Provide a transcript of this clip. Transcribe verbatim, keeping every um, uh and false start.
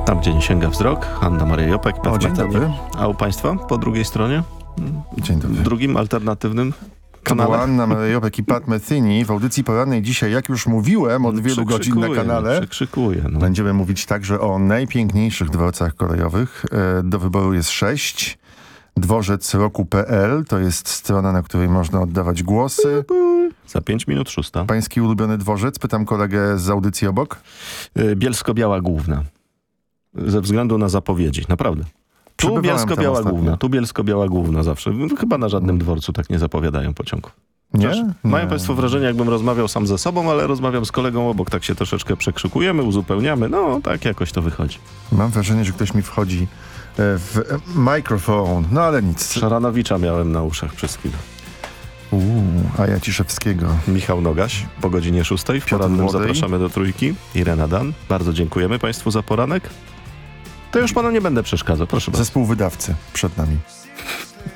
Tam, gdzie nie sięga wzrok. Anna Maria Jopek. O, dzień dobry. A u Państwa po drugiej stronie? Dzień dobry. W drugim alternatywnym To kanale? była Anna Maria Jopek i Pat Metheny. W audycji porannej dzisiaj, jak już mówiłem, od wielu godzin na kanale, Przekrzykuję. No. będziemy mówić także o najpiękniejszych dworcach kolejowych. E, Do wyboru jest sześć. dworzec roku kropka p l to jest strona, na której można oddawać głosy. Za pięć minut szósta. Pański ulubiony dworzec? Pytam kolegę z audycji obok. Y, Bielsko-Biała Główna. Ze względu na zapowiedzi. Naprawdę. Tu Przebywałem tam Bielsko-Biała ostatnio. Główna. Tu Bielsko-Biała Główna zawsze. Chyba na żadnym dworcu tak nie zapowiadają pociągów. Nie? Chociaż Nie. Mają Państwo wrażenie, jakbym rozmawiał sam ze sobą, ale rozmawiam z kolegą obok. Tak się troszeczkę przekrzykujemy, uzupełniamy. No, tak jakoś to wychodzi. Mam wrażenie, że ktoś mi wchodzi e, w e, mikrofon. No ale nic. Szaranowicza miałem na uszach przez chwilę. Uuu, a ja Ciszewskiego. Michał Nogaś po godzinie szóstej. W Piotr porannym Młodej. zapraszamy do trójki. Irena Dan. Bardzo dziękujemy Państwu za poranek. To już Panu nie będę przeszkadzał. Proszę bardzo. Zespół wydawcy przed nami.